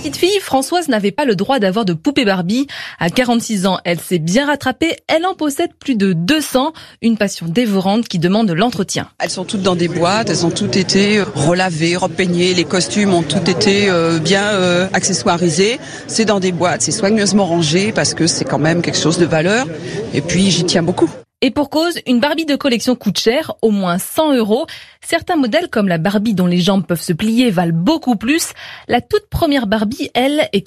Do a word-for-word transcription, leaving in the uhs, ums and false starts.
Petite fille, Françoise n'avait pas le droit d'avoir de poupée Barbie. À quarante-six ans, elle s'est bien rattrapée. Elle en possède plus de deux cents. Une passion dévorante qui demande de l'entretien. Elles sont toutes dans des boîtes, elles ont toutes été relavées, repeignées. Les costumes ont toutes été euh, bien euh, accessoirisés. C'est dans des boîtes, c'est soigneusement rangé parce que c'est quand même quelque chose de valeur. Et puis j'y tiens beaucoup. Et pour cause, une Barbie de collection coûte cher, au moins cent euros. Certains modèles, comme la Barbie dont les jambes peuvent se plier, valent beaucoup plus. La toute première Barbie, elle, est